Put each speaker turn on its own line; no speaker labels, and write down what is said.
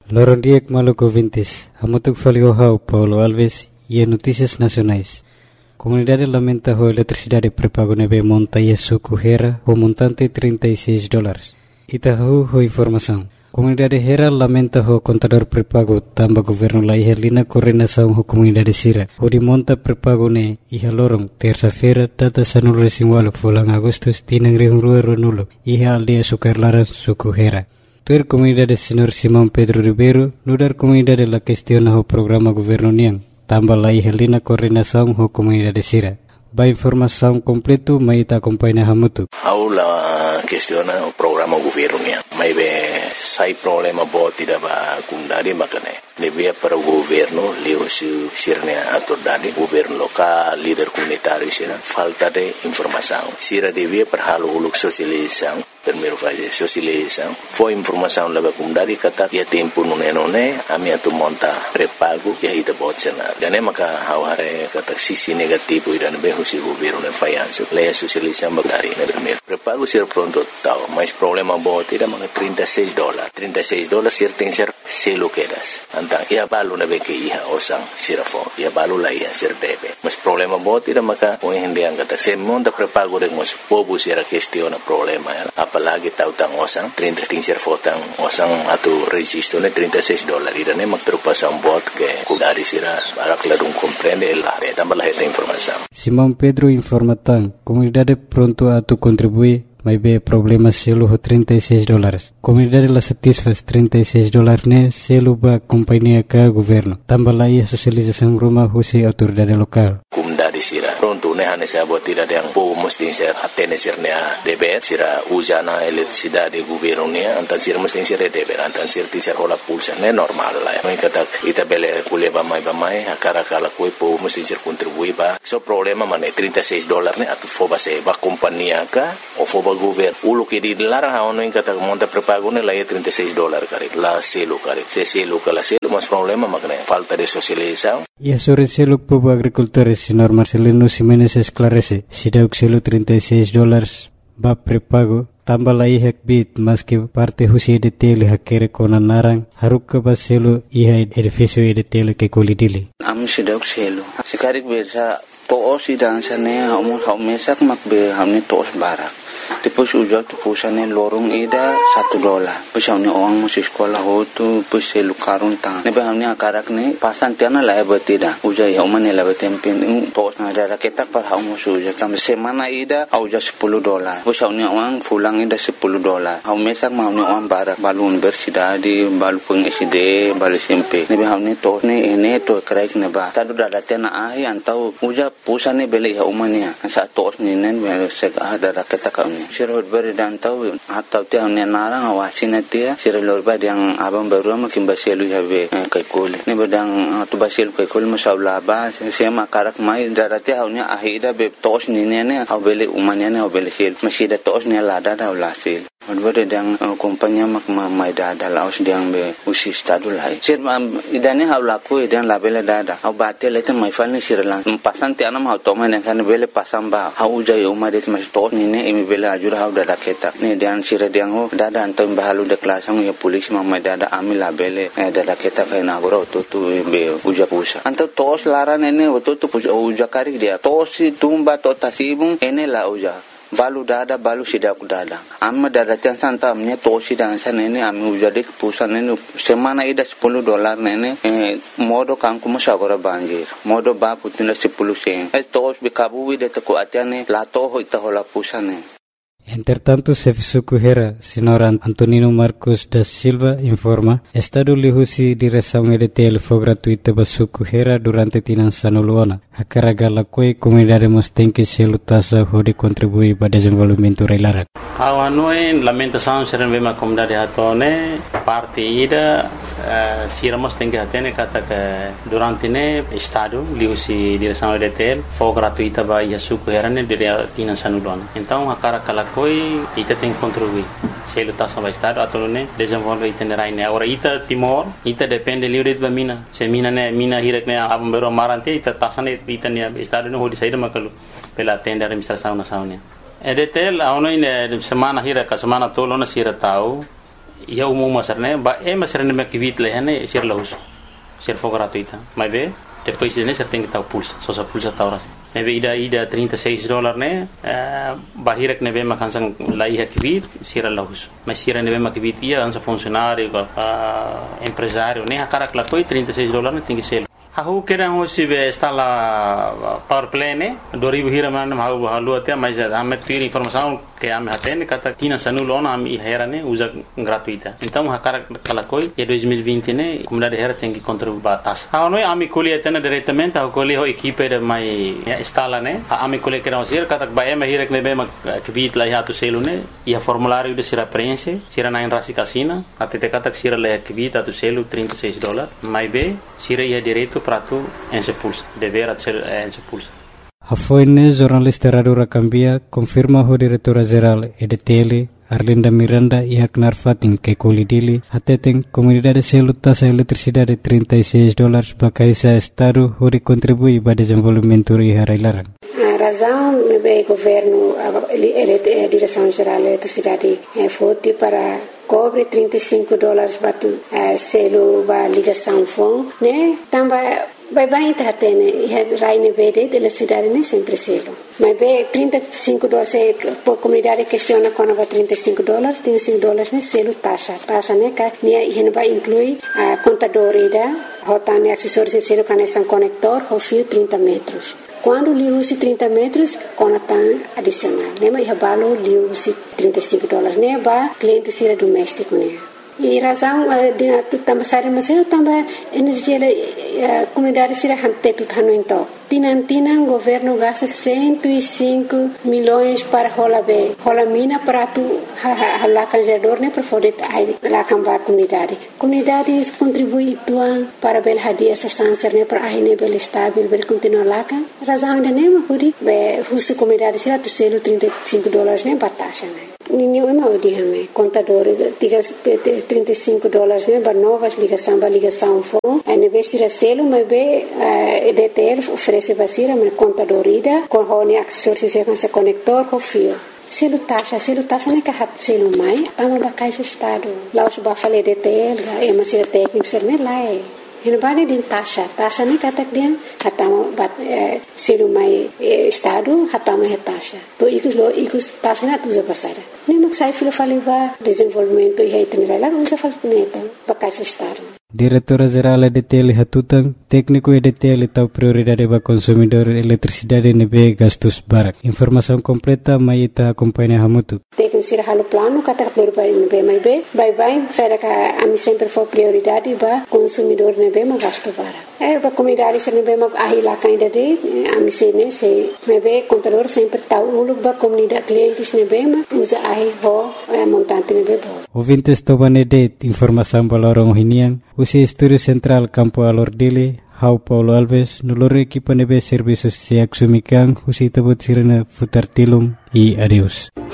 Lorondiek Maluco Vintes, Hamutuk Faliohau, Paulo Alves e Notícias Nacionais. Comunidade lamenta a eletricidade prepago nebe monta e suco Hera, o montante $36. Itahu ho informação. Comunidade Hera lamenta o contador prepago tamba governo la ihelina coordenação ho comunidade Sira. O de monta prepago ne iha lorong terça-feira data sanul resimwalo fulang Agustus tinang rihungrua ronulo iha aldea Sucarlaran suco Hera. Tuer comunidade Senhor Simão Pedro Ribeiro, nudar comunidade la questiona o programa governo niang, tamba la ihelina coordenação ho comunidade Sira. Ba informação completo mai ta acompanha Hamutu.
Aula questiona o programa governo niang. Mai be sai problema boti da ba kundari makane. Nebia para o governo, leo sirne autoridade, governo local, líder comunitário sira, falta de informação. Sira devia para halo uluk socialização, primeiro fazer socialização. Foi informação lá para kundari kata ia tempo nune a minha tu monta prepago e aí da botsenar. Dan maka haware kata sisi negativo iran be husi governo ne fayanso. Leia socialização bagari ne primeiro. Prepago sira pronto tal, mas problema boti da maka $36. $36 sir tem ser selo quedas. Então, ia balu na beke iha osang sirafo, ia balu la iha sir debe. Mas problema boti da maka o hindi ang kata. Se monta prepago de mas pobo sira questiona problema. Apalagi tautang osang 30 sir fotang osang atu registro ne $36. Ira ne magtrupasan bot ke kudari sira barak ladung comprende el de tambah la informação.
Simão Pedro informa tan, comunidade pronto a tu contribuir. Mas be problema selo ho $36. Comunidade la satisfaz $36 ne selo ba companhia ka governo. Tamba la ia socialização rumah husi autoridade local.
Comunidade sira pronto ne hane sa botira yang po mesti ser atene sir ne deber sira usana eletricidade governo ne antan sira mesti ser deber antan sir ti ser hola pulsa ne normal la. Mai kata ita bele kuliah ba mai akara kala koi po mesti ser contribui ba. So problema mane $36 ne atu foba se ba companhia ka o foba governo ulo que dilarang haono in kata monta prepago ne la $36 kare la selo kare se selo kala selo mas problema makne falta de socialização.
E sobre selo povo agricultores senhor Marcelino Ximenes esclarece si dauk selo $36 ba prepago tamba la ihek bit mas que parte husi de tele hakere kona narang haruk ba selo iha edifício de tele que kolidili
am si dauk selo sikarik bersa to si dan sane hamu mesak makbe hamni tos barak. Depois ujak tu pusane lorong ida $1. Pus hamni orang masih sekolah hotu pus selu karun tang. Nebe hamni akarak ne pasan tiana la betida. Ujak hamane la betempin tos na ada ketak par hamu ujak tam semana ida ujak $10. Pus hamni orang fulang ida $10. Ham mesak hamni orang barak balun bersida di balu peng SD balu SMP. Nebe hamni tos ne ene to kraik ne ba. Tadu dada tiana ahi antau ujak pusane beli hamania. Sa tos ni nen sek ada ketak Sirot beri dan tahu atau tiang ni narang awasin dia sirot beri yang abang baru makin basilu habe kaikoli ni bedang tu basilu kaikoli masalah bah saya makarak mai darati haunya ahida be tos ni ni au beli umanya ni au beli sil masih ada tos ni lada dah ulasil beri yang kompanya mak mai dada laos yang be usi stadu lai sir idane hau laku idane labela dada au batel itu mai fal ni sirlang pasan tiang nama hau toman yang kan beli pasang bah hau jai umadet masih tos ni imi beli ajur hau dada ketak ni dan sira diang ho dada antam bahalu de kelasang ya polisi mamai dada amil labele dada ketak kai na goro tu be uja pusa antam tos laran ene tu uja kari dia tos tumba to tasibung ene la uja balu dada balu sidak dada amma dada tiang santamnya tosi dan sana ini ami uja dek pusan ini semana ida $10 nene modo kangku masagora banjir modo ba putina 10 sen tos bikabu wide teko atiane la toho itahola pusane.
Entretanto, Serviço Hera, senhor Antonino Marcos da Silva informa, Estado lihusi direção EDTL foi gratuita basuku Hera durante tinan sanuluana. Hakaragala koi comunidade mostém que selo tasa hode contribui para desenvolvimento reilarak.
Awanoi lamentação serem bem a comunidade hatone parte ida sira mostém que hatene kata que durante ne Estado lihusi direção EDTL foi gratuita ba yasuku Hera ne dire tinan sanuluana. Então hakaragala koi ita tem contribuir selo tasa ba Estado atau ne desenvolve itinerai ne ora ita Timor ita depende livre ba mina se mina hirek ne abam bero marante ita tasa ne ita ne Estado ne hodi saída makalu pela tenda administração nacional. EDTL aonoi ne semana hira ka semana tolo na sira tau ia umum masarne ba masarne me kivit lehane sir lahus sir for gratuita mas be depois ne ser tem que estar pulsa só sa pulsa tá ora nebe ida $36 ne bahirek nebe makansang lai kivit sir lahus mas sir nebe makivit ia ansa funcionário empresário ne akarak la koi $36 ne tem que ser Aku kira hosi be stala power play ne 2000 hiraman mau halu até mas ame ter informação que ame hatene kata tina sanulona ame hera ne usa gratuita então hakara kalakoi e 2020 ne comunidade hera tem que contribuir batas não é ame colhe tena diretamente a colhe ho equipe de mai instala ne ame colhe kira hosi kata ba ame hira ne be ma kvit la hatu selu ne e formulário de sira prense sira na rasi casina até te kata sira la kvit atu selu $36 mai be sira ia direito prato ensepulsa dever ser ensepulsa
Hafoine jornalista Radura Cambia confirma o diretora-geral EDTL Arlinda Miranda e Aknar Fatin que colidili ateteng comunidade selu taxa eletricidade $36 para caisa estado onde contribui para desenvolvimento e harailarang.
A razão do governo a direção geral da eletricidade foi para cobre $35 para selo para ligação phone, né? Também vai tá tendo raine verde de eletricidade nem sempre selo. Mas be $35 por comunidade questiona quando vai $35 né selo taxa né que nem vai incluir a contador ida rotane acessórios de selo conexão conector ou fio 30 metros. Quando liu se 30 metros, conatan adicional. Nema ia balo liu se $35, né? Ba cliente sira doméstico, né? E razão de também sair mas também energia comunidade sira hante tutano então. Tinan governo gasta 105 milhões para rola mina para tu lá canjador né para poder lá cambar comunidade contribui tuan para bel hadia essa sanser né para aí bel estável bel continuar lá kan razão de nema pudi be husu comunidade sira tu selo $35 né batasha né ninguém mau dihame contador tiga $35 né para novas ligação phone ene be sira selo mas be EDTL oferece basira mas contador ida com hone acessórios se conector com fio selo taxa ne ka hat selo mai tama ba caixa estado lá os ba fale EDTL é mas sira técnico ser ne lá Ele vale din taxa ne katak dia hatama bat selo mai estado hatama he taxa to ikus taxa na tuza pasara ne maksai filo fale ba desenvolvimento e retenera lá usa fal neta ba caixa estado
Diretora-geral EDTL Hatutang, técnico EDTL tau prioridade para consumidor eletricidade nebe gastos barak. Informação completa mai ita acompanha hamutu.
Técnico sira halo plano kata prioridade nebe mai be, bye saya ka ami sempre for prioridade para consumidor nebe ma gasto barak. Ba comunidade sira nebe ma ahila kainda de ami sene se nebe contador sempre tau uluk ba comunidade clientes nebe ma usa ahi ho montante nebe bo.
Ouvintes tobanede informação balorong hinian usi Estúdio Central Campo Alordile, Hau Paulo Alves, noloro equipa nebe serviços se axumikan, usi tabut sirena futar tilum e adeus.